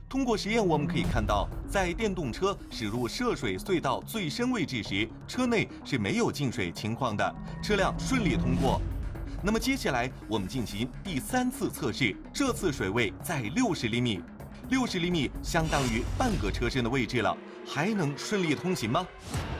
通过实验，我们可以看到，在电动车驶入涉水隧道最深位置时，车内是没有进水情况的，车辆顺利通过。那么接下来我们进行第3次测试，这次水位在60厘米，60厘米相当于半个车身的位置了，还能顺利通行吗？